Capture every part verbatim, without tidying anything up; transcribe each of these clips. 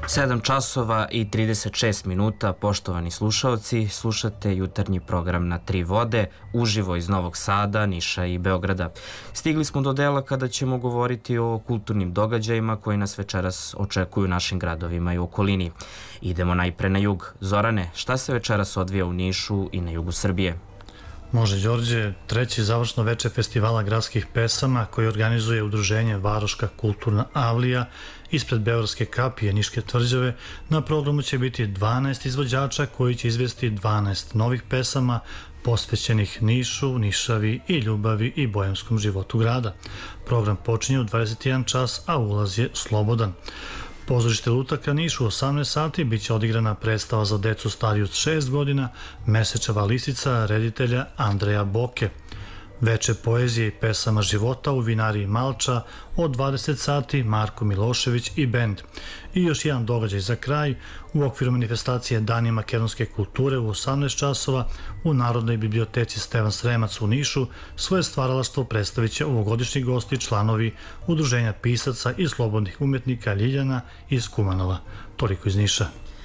sedam časova i trideset šest minuta, poštovani slušaoci, slušate jutarnji program Na tri vode, uživo iz Novog Sada, Niša i Beograda. Stigli smo do dela kada ćemo govoriti o kulturnim događajima koji nas večeras očekuju u našim gradovima i okolini. Idemo najpre na jug. Zorane, šta se večeras odvija u Nišu i na jugu Srbije? Može, Đorđe, treći završno veče festivala gradskih pesama koji organizuje udruženje Varoška kulturna avlija ispred Beogradske kapije Niške tvrđave. Na programu će biti dvanaest izvođača koji će izvesti dvanaest novih pesama posvećenih Nišu, Nišavi i ljubavi i bohemskom životu grada. Program počinje u dvadeset jedan čas, a ulaz je slobodan. Pozorište Lutaka Niš u osamnaest sati biće odigrana predstava za decu stariju od šest godina Mesečeva lisica reditelja Andreja Boke. Veče poezije i pesama života u vinariji Malča od dvadeset sati Marko Milošević i bend. I još jedan događaj za kraj, u okviru manifestacije Dani makedonske kulture u osamnaest časova u Narodnoj biblioteci Stevan Sremac u Nišu svoje stvaralaštvo predstavit će ovogodišnji gosti članovi Udruženja pisaca i slobodnih umetnika Ljiljana iz Kumanova. Toliko iz Niša.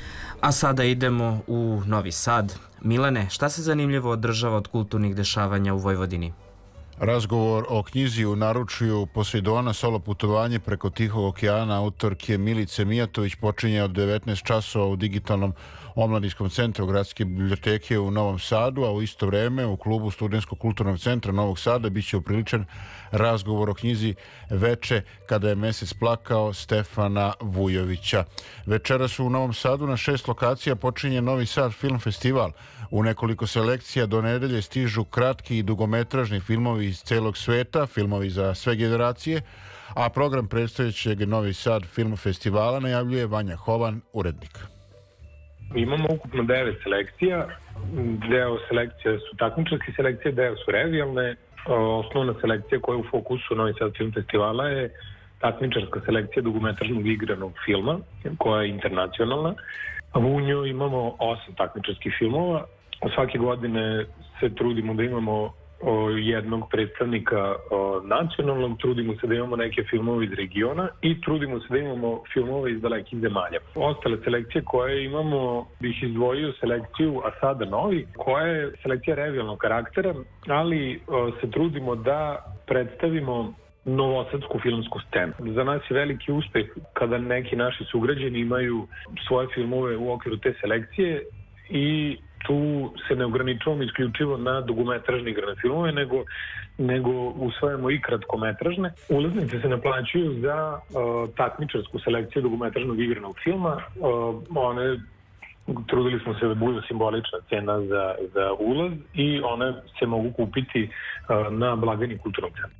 A sada idemo u Novi Sad. Milane, šta se zanimljivo održava od kulturnih dešavanja u Vojvodini? Razgovor o knjizi u naručju Posejdona, solo putovanje preko Tihog okeana autorke Milice Mijatović počinje od devetnaest časova u digitalnom omladinskom centru Gradske biblioteke u Novom Sadu, a u isto vreme u klubu Studentskog kulturnog centra Novog Sada biće upriličen razgovor o knjizi Veče kada je mesec plakao Stefana Vujovića. Večeras u Novom Sadu na šest lokacija počinje Novi Sad Film Festival. U nekoliko selekcija do nedelje stižu kratki i dugometražni filmovi iz celog sveta, filmovi za sve generacije, a program predstojećeg Novi Sad Film Festivala najavljuje Vanja Hovan, urednik. Imamo ukupno devet selekcija. Deo selekcija su takmičarske selekcije, deo su revijalne. Osnovna selekcija koja je u fokusu Novi Sad Film Festivala je takmičarska selekcija dugometražnog igranog filma, koja je internacionalna. U njoj imamo osam takmičarskih filmova. Svake godine se trudimo da imamo jednog predstavnika nacionalnog, trudimo se da imamo neke filmove iz regiona i trudimo se da imamo filmove iz dalekih zemalja. Ostale selekcije koje imamo, bih izdvojio selekciju A sada novi, koja je selekcija revijalnog karaktera, ali se trudimo da predstavimo novosadsku filmsku scenu. Za nas je veliki uspeh kada neki naši sugrađani imaju svoje filmove u okviru te selekcije i tu se ne ograničavamo isključivo na dugometražne igrane filmove, nego, nego usvajamo i kratkometražne. Ulaznice se naplaćuju za uh, takmičarsku selekciju dugometražnog igranog filma. Uh, one trudili smo se da budu simbolična cena za, za ulaz i one se mogu kupiti uh, na blagajni kulturnog centra.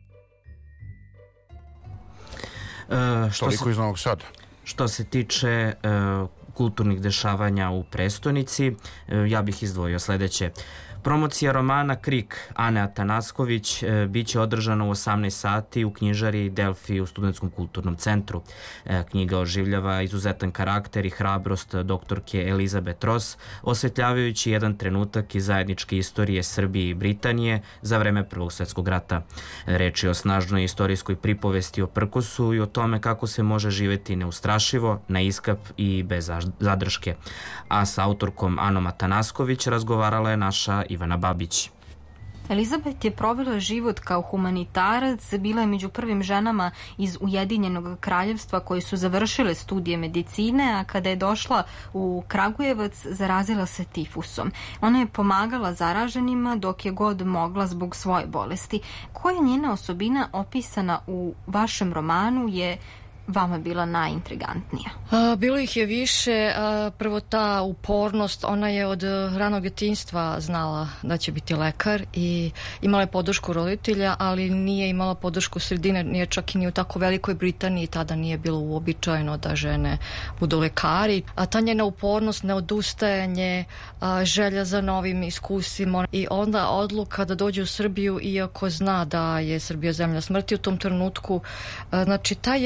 Uh, što Toliko se, iz Novog Sada. Što se tiče uh, kulturnih dešavanja u prestonici, ja bih izdvojio sledeće. Promocija romana Krik Ane Atanasković biće održana u osamnaest sati u knjižari Delfi u Studentskom kulturnom centru. Knjiga oživljava izuzetan karakter i hrabrost doktorke Elizabeth Ross, osvetljavajući jedan trenutak iz zajedničke istorije Srbije i Britanije za vreme Prvog svetskog rata. Reč je o snažnoj istorijskoj pripovesti o prkosu i o tome kako se može živeti neustrašivo, na iskap i bez zadrške. A sa autorkom Anom Atanasković razgovarala je naša Ivana Babić. Elizabeth je provela život kao humanitarac, bila je među prvim ženama iz Ujedinjenog kraljevstva koje su završile studije medicine, a kada je došla u Kragujevac zarazila se tifusom. Ona je pomagala zaraženima dok je god mogla zbog svoje bolesti. Koja njena osobina opisana u vašem romanu je vama bila najintrigantnija? A, bilo ih je više. A, prvo ta upornost, ona je od ranog djetinjstva znala da će biti lekar i imala je podršku roditelja, ali nije imala podršku sredine, nije čak i ni u tako velikoj Britaniji, tada nije bilo uobičajeno da žene budu lekari. A ta njena upornost, neodustajanje, a, želja za novim iskustvima i onda odluka da dođe u Srbiju, iako zna da je Srbija zemlja smrti u tom trenutku. A, znači, ta jedna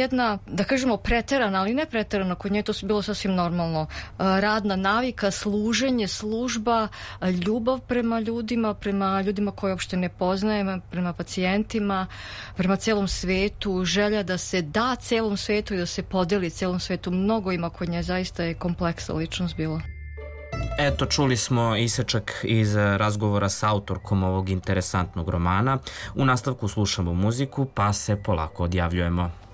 da kažemo preterana, ali ne preterana, kod nje to su bilo sasvim normalno. Radna navika, služenje, služba, ljubav prema ljudima, prema ljudima koje uopšte ne poznajemo, prema pacijentima, prema celom svetu, želja da se da celom svetu i da se podeli celom svetu. Mnogo ima kod nje, zaista je kompleksa ličnost bila. Eto, čuli smo isečak iz razgovora sa autorkom ovog interesantnog romana. U nastavku slušamo muziku, pa se polako odjavljujemo.